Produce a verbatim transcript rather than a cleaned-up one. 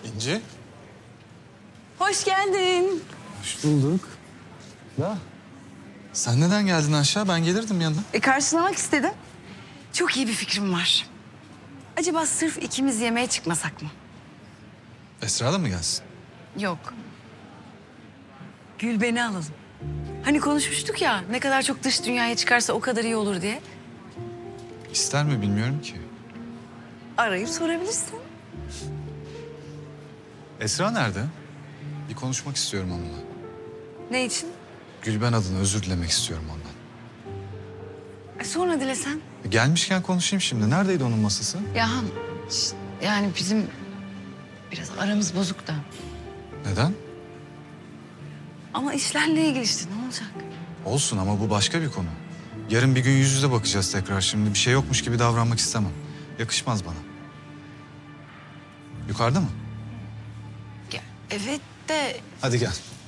İnci. Hoş geldin. Hoş bulduk. Da. Sen neden geldin aşağı? Ben gelirdim yanına. E, karşılamak istedim. Çok iyi bir fikrim var. Acaba sırf ikimiz yemeğe çıkmasak mı? Esra da mı gelsin? Yok. Gülben'i alalım. Hani konuşmuştuk ya, ne kadar çok dış dünyaya çıkarsa o kadar iyi olur diye. İster mi bilmiyorum ki. Arayıp sorabilirsin. Esra nerede? Bir konuşmak istiyorum onunla. Ne için? Gülben adına özür dilemek istiyorum ondan. E, sonra dilesen. E, Gelmişken konuşayım şimdi. Neredeydi onun masası? Ya Han, şşt, yani bizim biraz aramız bozuk da. Neden? Ama işlerle ilgili işte, ne olacak? Olsun ama bu başka bir konu. Yarın bir gün yüz yüze bakacağız tekrar. Şimdi bir şey yokmuş gibi davranmak istemem. Yakışmaz bana. Yukarıda mı? Ya, evet de Hadi gel.